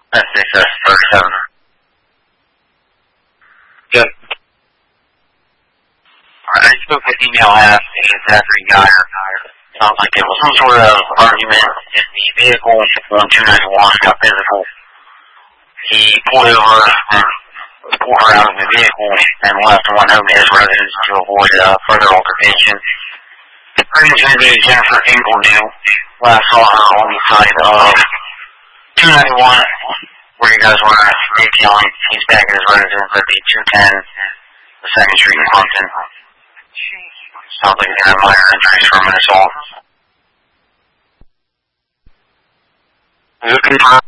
That's 37. Good. Alright, I spoke with email after he got her. Sounds like it was some sort of argument in the vehicle on 291, got physical. He pulled over and pulled her out of the vehicle and left and went home to his residence to avoid further altercation. According to Jennifer Ingledew, last saw her on the side of 291, where you guys were detailing. He's back at his residence at the 210, the 2nd Street in Compton. Sounds like he's got minor injuries from an assault. Is it confirmed?